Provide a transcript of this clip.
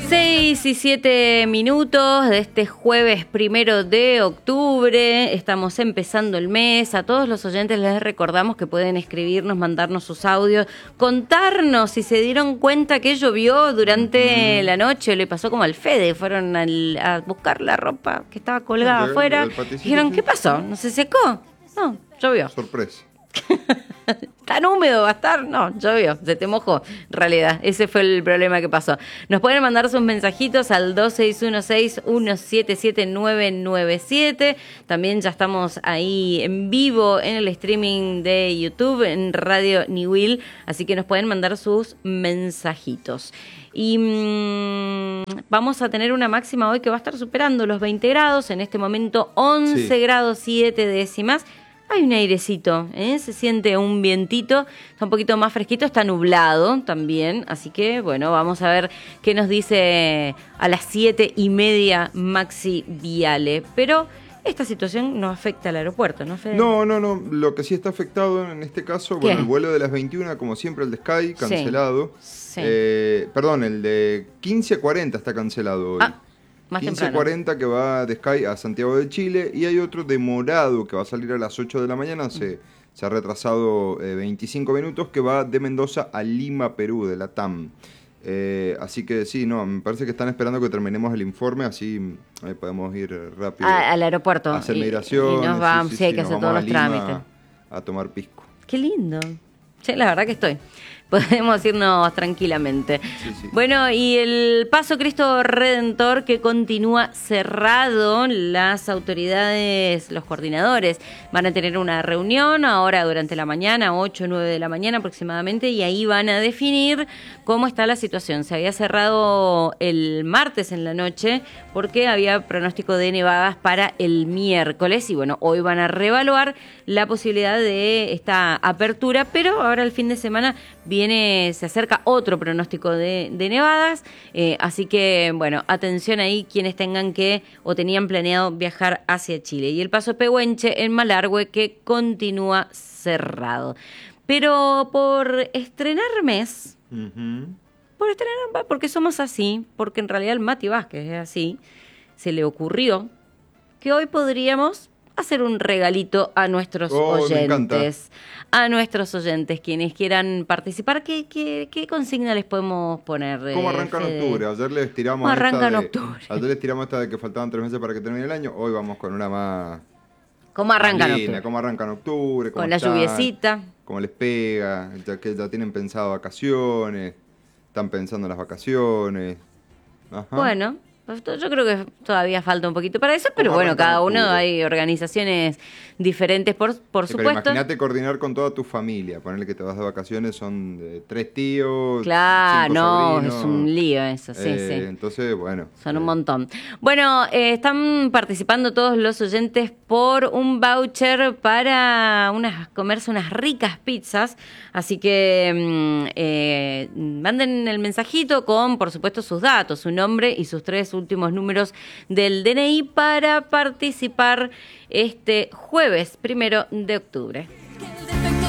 6:07 de este jueves 1 de octubre. Estamos empezando el mes. A todos los oyentes les recordamos que pueden escribirnos, mandarnos sus audios, contarnos si se dieron cuenta que llovió durante la noche. Le pasó como al Fede, fueron a buscar la ropa que estaba colgada afuera. Dijeron, ¿qué pasó? ¿No se secó? No, llovió. Sorpresa. ¿Tan húmedo va a estar? No, llovió, se te mojó. En realidad, ese fue el problema que pasó. Nos pueden mandar sus mensajitos al 2616-177997. También ya estamos ahí en vivo en el streaming de YouTube, en Radio Niwil. Así que nos pueden mandar sus mensajitos. Y vamos a tener una máxima hoy que va a estar superando los 20 grados. En este momento 11 grados 7 décimas. Hay un airecito, se siente un vientito, está un poquito más fresquito, está nublado también, así que bueno, vamos a ver qué nos dice a las 7:30 Maxi Viale. Pero esta situación no afecta al aeropuerto, ¿no, Fede? No, lo que sí está afectado en este caso, bueno, el vuelo de las 21, como siempre el de Sky, cancelado. Sí. Perdón, el de 15:40 está cancelado hoy. Más 15:40 que va de Sky a Santiago de Chile, y hay otro demorado que va a salir a las 8 de la mañana, se ha retrasado 25 minutos, que va de Mendoza a Lima, Perú, de la TAM. Así que sí, me parece que están esperando que terminemos el informe, así podemos ir rápido al aeropuerto. A hacer migración. Y nos vamos, sí, hay que hacer todos los trámites. A tomar pisco. Qué lindo. Sí, la verdad que estoy. Podemos irnos tranquilamente. Sí. Bueno, y el Paso Cristo Redentor, que continúa cerrado. Las autoridades, los coordinadores, van a tener una reunión ahora durante la mañana, 8 o 9 de la mañana aproximadamente, y ahí van a definir cómo está la situación. Se había cerrado el martes en la noche porque había pronóstico de nevadas para el miércoles, y bueno, hoy van a reevaluar la posibilidad de esta apertura, pero ahora el fin de semana se acerca otro pronóstico de nevadas, así que, bueno, atención ahí quienes tengan que o tenían planeado viajar hacia Chile. Y el Paso Pehuenche en Malargüe, que continúa cerrado. Pero por estrenar mes, porque somos así, porque en realidad el Mati Vázquez es así, se le ocurrió que hoy podríamos hacer un regalito a nuestros oyentes. A nuestros oyentes, quienes quieran participar, ¿qué consigna les podemos poner? ¿Cómo arranca en octubre? Ayer les tiramos esta de que faltaban 3 meses para que termine el año. Hoy vamos con una más... ¿Cómo arranca en octubre? ¿Cómo arranca en octubre? Con la lluviecita. ¿Cómo les pega? Ya tienen pensado vacaciones. Están pensando en las vacaciones. Ajá. Bueno, yo creo que todavía falta un poquito para eso, pero bueno, cada uno, hay organizaciones diferentes, por supuesto. Pero imagínate coordinar con toda tu familia, ponerle que te vas de vacaciones, son 3 tíos, claro, 5 sobrinos. Es un lío eso, sí. Entonces, bueno. Son un montón. Bueno, están participando todos los oyentes por un voucher para comerse unas ricas pizzas, así que manden el mensajito con, por supuesto, sus datos, su nombre y sus 3 últimos números del DNI para participar este jueves 1 de octubre.